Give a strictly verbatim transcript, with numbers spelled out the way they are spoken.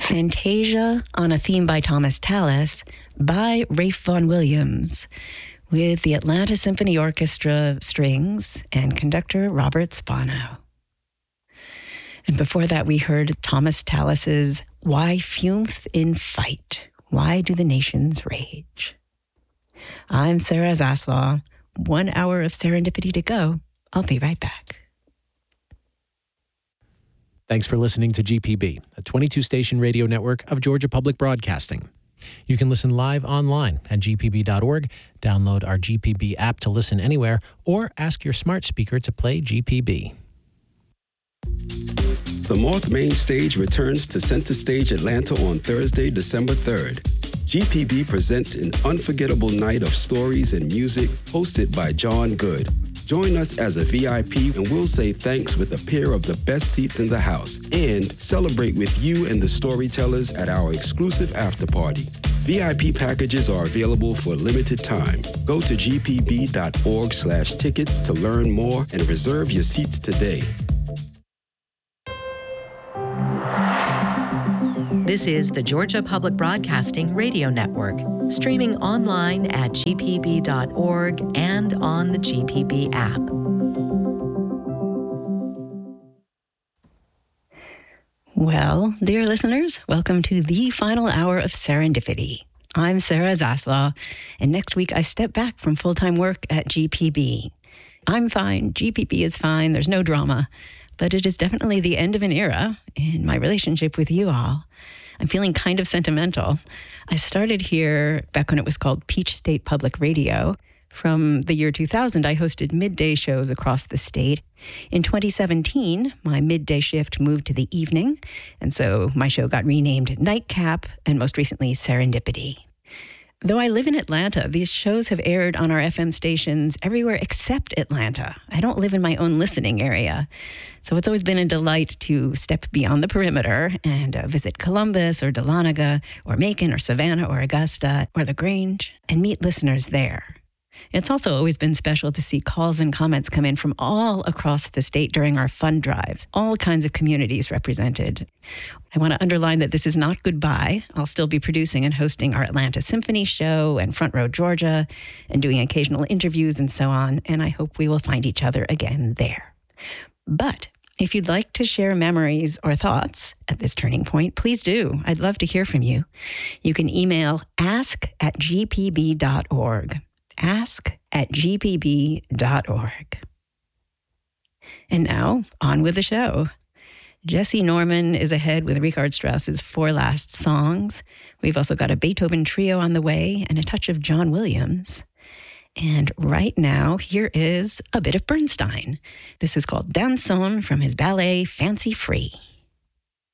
Fantasia on a theme by Thomas Tallis by Ralph Vaughan Williams, with the Atlanta Symphony Orchestra strings and conductor Robert Spano. And before that, we heard Thomas Tallis's Why Fumeth in Fight? Why Do the Nations Rage? I'm Sarah Zaslaw. One hour of serendipity to go. I'll be right back. Thanks for listening to G P B, a twenty-two station radio network of Georgia Public Broadcasting. You can listen live online at g p b dot org, download our G P B app to listen anywhere, or ask your smart speaker to play G P B. The Moth Main Stage returns to Center Stage Atlanta on Thursday, December third. G P B presents an unforgettable night of stories and music hosted by John Good. Join us as a V I P and we'll say thanks with a pair of the best seats in the house and celebrate with you and the storytellers at our exclusive after party. V I P packages are available for a limited time. Go to g p b dot org slash tickets to learn more and reserve your seats today. This is the Georgia Public Broadcasting Radio Network, streaming online at g p b dot org and on the G P B app. Well, dear listeners, welcome to the final hour of Serendipity. I'm Sarah Zaslaw, and next week I step back from full-time work at G P B. I'm fine, G P B is fine, there's no drama, but it is definitely the end of an era in my relationship with you all. I'm feeling kind of sentimental. I started here back when it was called Peach State Public Radio. From the year two thousand, I hosted midday shows across the state. In twenty seventeen, my midday shift moved to the evening, and so my show got renamed Nightcap and most recently Serendipity. Though I live in Atlanta, these shows have aired on our F M stations everywhere except Atlanta. I don't live in my own listening area. So it's always been a delight to step beyond the perimeter and uh, visit Columbus or Dahlonega or Macon or Savannah or Augusta or LaGrange and meet listeners there. It's also always been special to see calls and comments come in from all across the state during our fund drives, all kinds of communities represented. I want to underline that this is not goodbye. I'll still be producing and hosting our Atlanta Symphony show and Front Row Georgia and doing occasional interviews and so on, and I hope we will find each other again there. But if you'd like to share memories or thoughts at this turning point, please do. I'd love to hear from you. You can email ask at g p b dot org. ask at g p b dot org. And now, on with the show. Jesse Norman is ahead with Richard Strauss's Four Last Songs. We've also got a Beethoven trio on the way and a touch of John Williams. And right now, here is a bit of Bernstein. This is called Danson from his ballet Fancy Free.